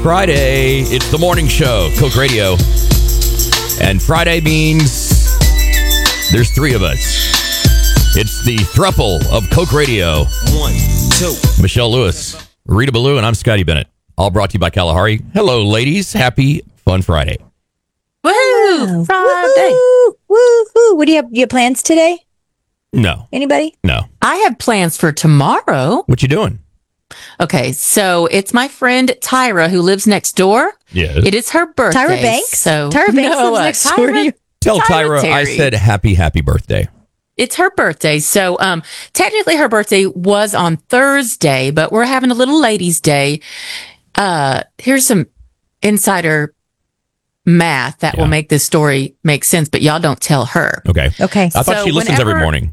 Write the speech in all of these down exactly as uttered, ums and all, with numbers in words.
Friday. It's the morning show, Coke Radio. And Friday means there's three of us. It's the thruple of Coke Radio. One, two. Michelle Lewis, Rita Ballou, and I'm Scotty Bennett. All brought to you by Kalahari. Hello, ladies. Happy Fun Friday. Woohoo! Friday. Woo-hoo, woo-hoo. What do you have? You have plans today? No. Anybody? No. I have plans for tomorrow. What you doing? Okay, so it's my friend Tyra who lives next door. Yes. It is her birthday. Tyra Banks? So Tyra Banks No, lives uh, next Tyra, door to you. Tell Tyra, Tyra I Terry. said happy, happy birthday. It's her birthday. So um, technically her birthday was on Thursday, but we're having a little ladies' day. Uh, here's some insider math that Yeah. will make this story make sense, but y'all don't tell her. Okay. Okay. I thought So she listens every whenever- morning.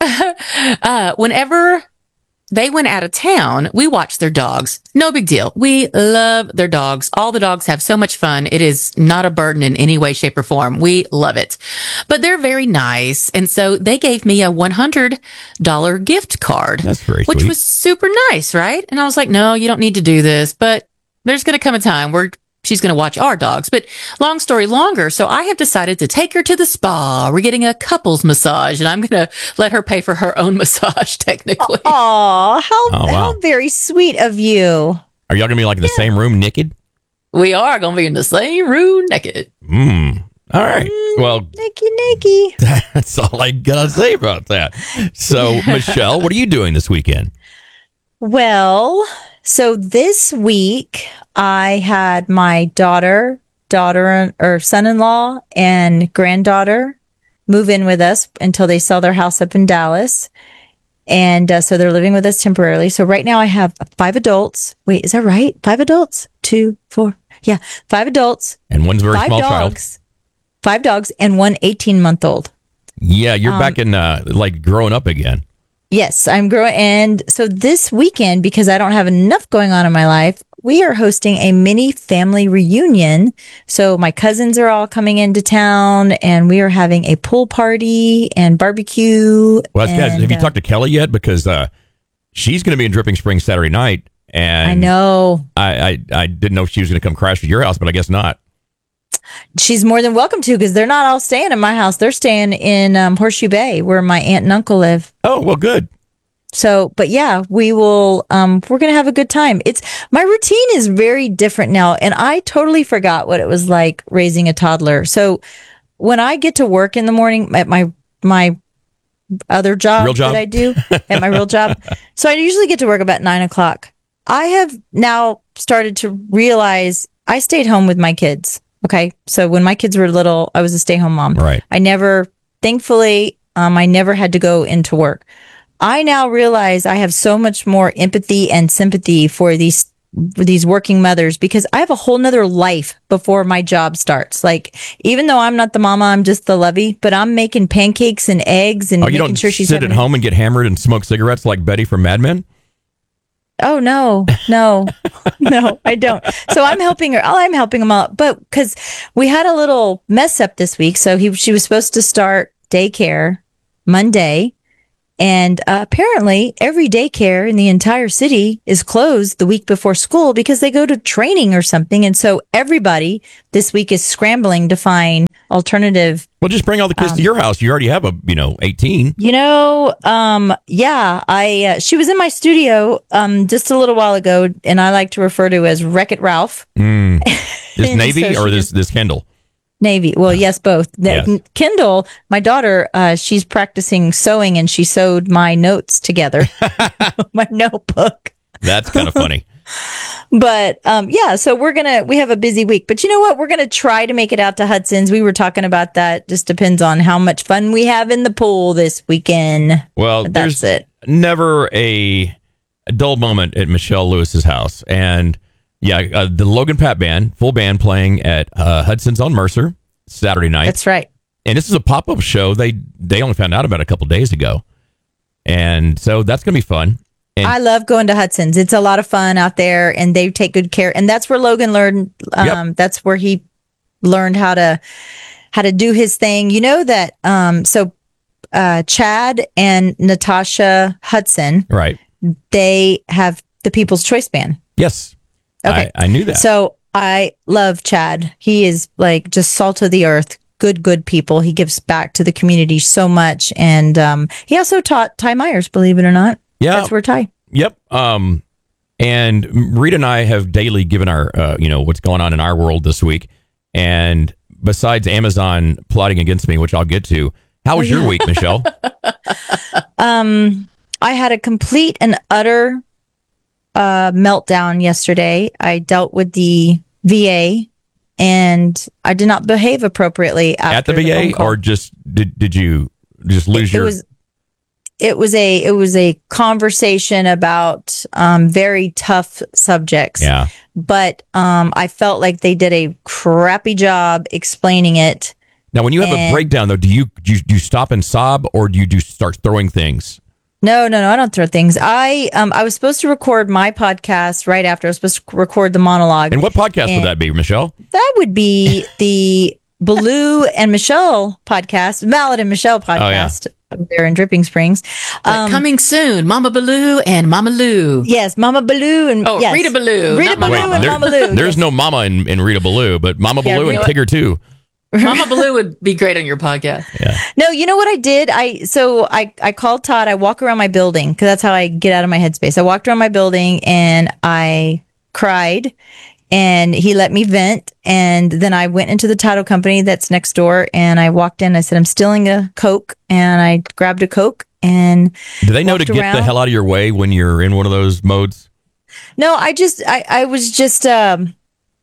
Uh, whenever they went out of town, we watched their dogs. No big deal. We love their dogs. All the dogs have so much fun. It is not a burden in any way, shape, or form. We love it. But they're very nice. And so they gave me a one hundred dollars gift card. That's very Which sweet. was super nice, right? And I was like, no, you don't need to do this. But there's going to come a time where she's going to watch our dogs. But long story longer, so I have decided to take her to the spa. We're getting a couples massage, and I'm going to let her pay for her own massage, technically. Aw, how, Oh, wow. how very sweet of you. Are y'all going to be like in the same room naked? We are going to be in the same room naked. Mm. All right. Well, Nikki, Nikki. that's all I got to say about that. So, Michelle, what are you doing this weekend? Well, so this week I had my daughter, daughter or son-in-law and granddaughter move in with us until they sell their house up in Dallas. And uh, so they're living with us temporarily. So right now I have five adults. Wait, is that right? Five adults? Two, four. Yeah. Five adults, And one's a very five small dogs, five dogs and one eighteen month old. child. Yeah, you're Um, back in, uh, like, growing up again. Yes, I'm growing. And so this weekend, because I don't have enough going on in my life, we are hosting a mini family reunion. So my cousins are all coming into town and we are having a pool party and barbecue. Well, that's guys, and, have you uh, talked to Kelly yet? Because uh, she's going to be in Dripping Springs Saturday night. And I know. I, I, I didn't know if she was going to come crash at your house, but I guess not. She's more than welcome to because they're not all staying in my house. They're staying in um, Horseshoe Bay where my aunt and uncle live. Oh, well, good. So, but yeah, we will, um, we're going to have a good time. It's, my routine is very different now. And I totally forgot what it was like raising a toddler. So when I get to work in the morning at my, my other job, Real job? that I do at my real job. So I usually get to work about nine o'clock. I have now started to realize I stayed home with my kids. Okay. So when my kids were little, I was a stay home mom. Right. I never, thankfully, um, I never had to go into work. I now realize I have so much more empathy and sympathy for these for these working mothers because I have a whole nother life before my job starts. Like, even though I'm not the mama, I'm just the lovey, but I'm making pancakes and eggs and Oh, you making don't sure she's sit having at home and get hammered and smoke cigarettes like Betty from Mad Men? Oh, no, no, no, I don't. So I'm helping her. Oh, I'm helping him out. But because we had a little mess up this week. So he, she was supposed to start daycare Monday. And uh, apparently every daycare in the entire city is closed the week before school because they go to training or something. And so everybody this week is scrambling to find alternative. Well, just bring all the kids Um, to your house. You already have a, you know, eighteen. You know, um, yeah, I uh, she was in my studio um, just a little while ago, and I like to refer to as Wreck-It Ralph. Mm. This And Navy so or she this just- this Kendall? Navy. Well, yes, both. The- Yes. Kindle, my daughter, uh, she's practicing sewing and she sewed my notes together, my notebook. That's kind of funny. But um, yeah, so we're going to, we have a busy week. But you know what? We're going to try to make it out to Hudson's. We were talking about that. Just depends on how much fun we have in the pool this weekend. Well, But there's that's it. never a, a dull moment at Michelle Lewis's house. And yeah, uh, the Logan Pat Band, full band playing at uh, Hudson's on Mercer Saturday night. That's right. And this is a pop-up show. They they only found out about it a couple days ago. And so that's going to be fun. And I love going to Hudson's. It's a lot of fun out there and they take good care. And that's where Logan learned, um, Yep. that's where he learned how to, how to do his thing. You know that, um, so, uh, Chad and Natasha Hudson, right. they have the People's Choice Band. Yes. Okay. I, I knew that. So I love Chad. He is like just salt of the earth. Good, good people. He gives back to the community so much. And um, he also taught Ty Myers, believe it or not. Yeah. That's where Ty. Yep. Um, and Rita and I have daily given our, uh, you know, what's going on in our world this week. And besides Amazon plotting against me, which I'll get to, how was your week, Michelle? Um, I had a complete and utter uh, meltdown yesterday. I dealt with the V A. And I did not behave appropriately after At the V A, phone call. or just did did you just lose it, your? It was, it was a it was a conversation about um, very tough subjects. Yeah. But um, I felt like they did a crappy job explaining it. Now, when you have a and- breakdown, though, do you, do you do you stop and sob, or do you do start throwing things? No, no, no. I don't throw things. I um I was supposed to record my podcast right after. I was supposed to record the monologue. And what podcast And- would that be, Michelle? That would be the Baloo and Michelle podcast, Mallet and Michelle podcast up there in Dripping Springs. But coming soon, Mama Baloo and Mama Lou. Yes, Mama Baloo and Oh, yes. Rita Baloo, Rita not Mama Baloo Mama. and there- Mama Lou. there's yes. no Mama in, in Rita Baloo, but Mama Yeah, Baloo and Rita- Tigger too. Mama Baloo would be great on your podcast. No, you know what I did? I so I I called Todd. I walk around my building because that's how I get out of my headspace. I walked around my building and I cried, and he let me vent. And then I went into the title company that's next door, and I walked in. I said, "I'm stealing a Coke," and I grabbed a Coke. And Do they know to walked get the around. hell out of your way when you're in one of those modes? No, I just I I was just um.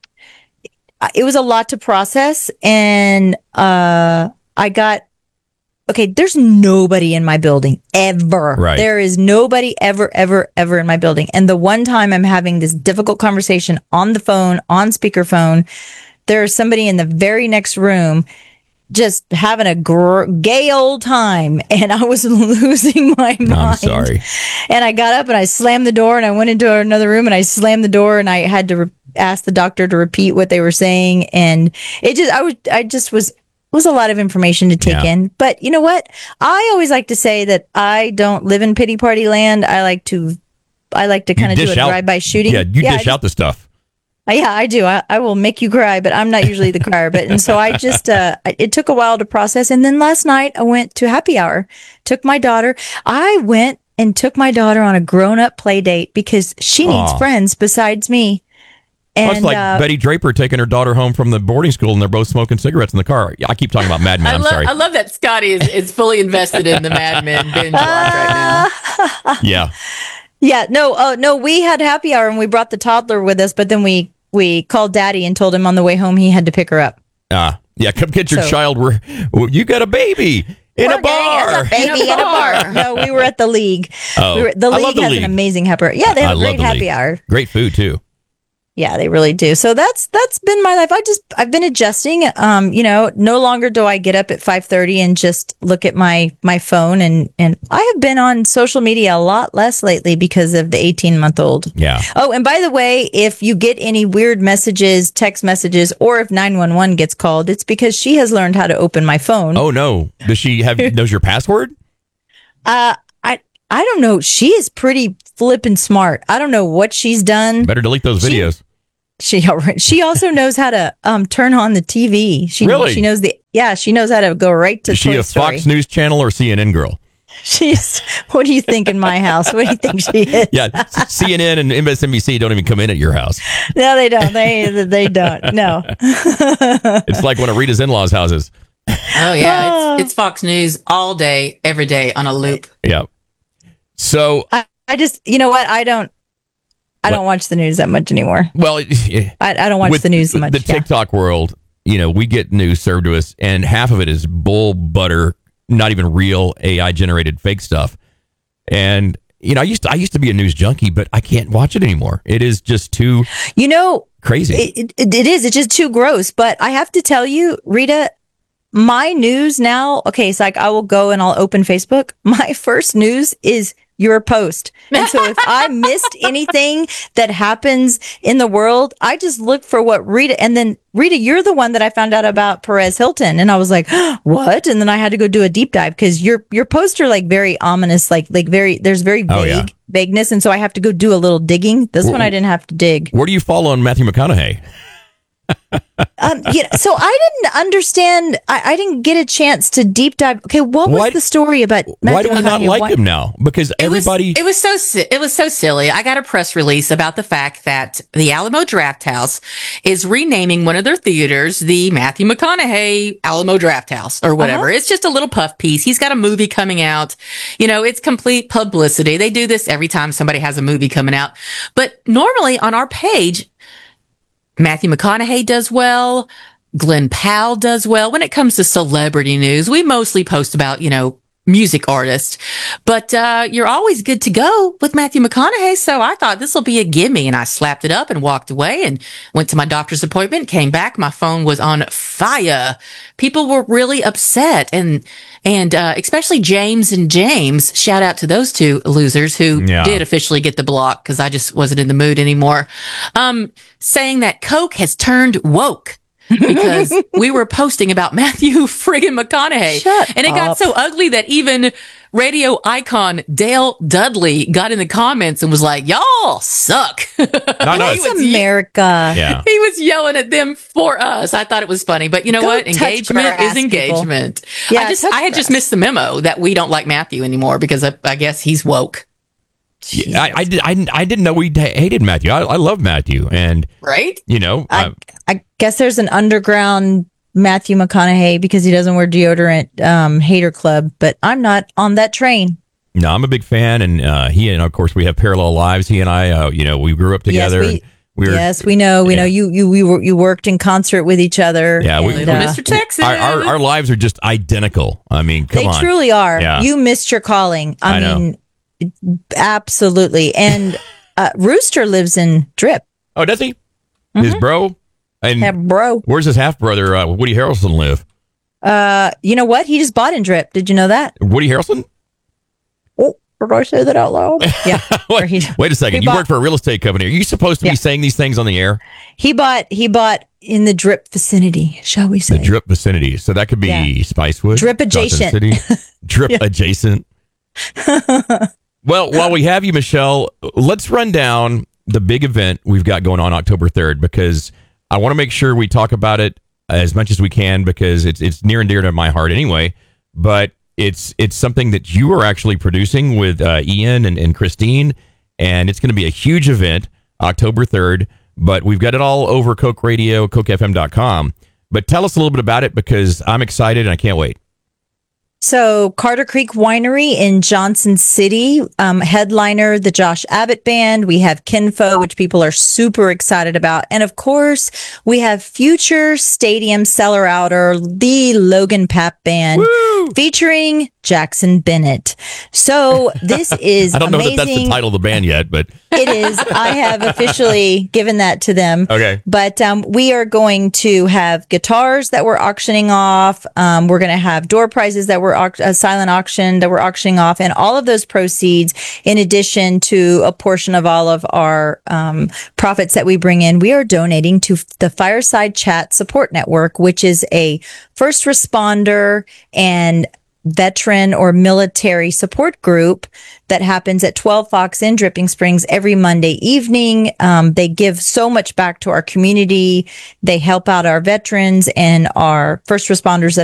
It was a lot to process, and uh, I got okay. There's nobody in my building ever. Right. There is nobody ever, ever, ever in my building. And the one time I'm having this difficult conversation on the phone, on speakerphone, there's somebody in the very next room just having a gr- gay old time, and I was losing my mind. I'm sorry. And I got up and I slammed the door, and I went into another room and I slammed the door, and I had to re- ask the doctor to repeat what they were saying. And it just, I was, I just was, it was a lot of information to take Yeah. in. But you know what? I always like to say that I don't live in pity party land. I like to, I like to kind of do a dish out- drive-by shooting. Yeah, you I dish just- out the stuff. uh, Yeah, I do. I, I will make you cry, but I'm not usually the crier. But and so I just uh, I- it took a while to process. And then last night I went to happy hour, took my daughter. I went and took my daughter on a grown up play date because she needs Aw. friends besides me. Well, And it's like uh, Betty Draper taking her daughter home from the boarding school, and they're both smoking cigarettes in the car. I keep talking about Mad Men. I I'm love, sorry. I love that Scotty is, is fully invested in the Mad Men binge watch right now. Yeah. yeah, no, oh no, we had happy hour and we brought the toddler with us, but then we we called Daddy and told him on the way home he had to pick her up. Ah, yeah. Come get your So- child. We're, well, you got a baby in a We're getting bar. us a baby in a bar. No, we were at the league. Oh, we were, the I league love the has League. an amazing happy hour. Yeah, they I have a love great the happy League. hour. Great food too. Yeah, they really do. So that's that's been my life. I just I've been adjusting. Um, you know, no longer do I get up at five thirty and just look at my my phone, and and I have been on social media a lot less lately because of the eighteen month old. Yeah. Oh, and by the way, if you get any weird messages, text messages, or if nine one one gets called, it's because she has learned how to open my phone. Oh no. Does she have knows your password? Uh, I I don't know. She is pretty flippin' smart. I don't know what she's done. Better delete those She- videos. She already, she also knows how to um turn on the T V. She Really? she knows the yeah she knows how to go right to Is she Toy a Story. Fox News Channel or C N N girl? She's what do you think in my house? What do you think she is? Yeah, C N N and M S N B C don't even come in at your house. No, they don't. They they don't. No. It's like one of Rita's in-laws' houses. Oh, yeah. It's, it's Fox News all day, every day on a loop. Yeah. So, I, I just you know what I don't I What? don't watch the news that much anymore. well, it- I, I don't watch with the news much. The yeah. TikTok world, you know, we get news served to us, and half of it is bull butter, not even real A I generated fake stuff. And you know, I used to I used to be a news junkie, but I can't watch it anymore. It is just too You know, crazy. It, it, it is. It's just too gross. But I have to tell you, Rita, my news now, okay, it's like I will go and I'll open Facebook. My first news is your post. And so if I missed anything that happens in the world, I just look for what Rita, and then Rita, you're the one that I found out about Perez Hilton. And I was like, what? And then I had to go do a deep dive because your, your posts are like very ominous, like, like very, there's very vague Oh, yeah. vagueness. And so I have to go do a little digging. This one I didn't have to dig. Where do you fall on Matthew McConaughey? Um, you know, so I didn't understand. I, I didn't get a chance to deep dive. Okay, what was Why- the story about? Why do we not McConaughey? like Why- him now? Because everybody. It was, it was so si- it was so silly. I got a press release about the fact that the Alamo Drafthouse is renaming one of their theaters the Matthew McConaughey Alamo Drafthouse or whatever. Uh-huh. It's just a little puff piece. He's got a movie coming out. You know, it's complete publicity. They do this every time somebody has a movie coming out. But normally on our page, Matthew McConaughey does well. Glenn Powell does well. When it comes to celebrity news, we mostly post about, you know, music artists, but uh, you're always good to go with Matthew McConaughey. So I thought this will be a gimme, and I slapped it up and walked away and went to my doctor's appointment, came back. My phone was on fire. People were really upset, and and uh, especially James and James. Shout out to those two losers who Yeah. did officially get the block because I just wasn't in the mood anymore. Um, saying that Coke has turned woke. Because we were posting about Matthew friggin' McConaughey. Shut and it got up. so ugly that even radio icon Dale Dudley got in the comments and was like, y'all suck. Not us. He was, America. Yeah. he was yelling at them for us. I thought it was funny. But you know Go what? touch Engagement grass, is people. engagement. Yeah, I just touch I had just grass. missed the memo that we don't like Matthew anymore because I, I guess he's woke. Yeah, I, I, did, I, I didn't know we hated Matthew. I, I love Matthew. And, Right? you know, I, uh, I guess there's an underground Matthew McConaughey because he doesn't wear deodorant um, hater club, but I'm not on that train. no, I'm a big fan. And uh, he and, of course, we have parallel lives. He and I, uh, you know, we grew up together. Yes, we, and we were, yes, we know. We yeah. know you. You we were you worked in concert with each other. Yeah, we- and, Little uh, Mister Texas. our, our, our lives are just identical. I mean, come they on. truly are. Yeah. You missed your calling. I, I know. mean, absolutely. And uh, Rooster lives in Drip. Oh, does he? His bro? And Yeah, bro. where's his half brother, uh, Woody Harrelson, live? Uh, you know what? He just bought in Drip. Did you know that? Woody Harrelson? Oh, did I say that out loud? Yeah. Or Wait, he, wait a second. he You bought- work for a real estate company. Are you supposed to Yeah. be saying these things on the air? he bought. He bought in the Drip vicinity. Shall we say? The drip vicinity. So that could be Yeah. Spicewood. Drip Johnson adjacent. City. Drip adjacent. Well, while we have you, Michelle, let's run down the big event we've got going on October third, because I want to make sure we talk about it as much as we can, because it's it's near and dear to my heart anyway. But it's it's something that you are actually producing with uh, Ian and, and Christine, and it's going to be a huge event October third. But we've got it all over Coke Radio, coke f m dot com. But tell us a little bit about it, because I'm excited and I can't wait. So Carter Creek Winery in Johnson City, um, headliner, the Josh Abbott Band. We have Kinfo, which people are super excited about. And of course, we have future stadium seller outer, the Logan Pap Band, Woo! featuring Jackson Bennett. So this is I don't know amazing. that that's the title of the band yet, but It is. I have officially given that to them. okay. But um, we are going to have guitars that we're auctioning off. Um, we're going to have door prizes that we're au- a silent auction that we're auctioning off, and all of those proceeds, in addition to a portion of all of our um, profits that we bring in, we are donating to the Fireside Chat Support Network, which is a first responder and veteran or military support group that happens at twelve Fox in Dripping Springs every Monday evening. Um, they give so much back to our community. They help out our veterans and our first responders that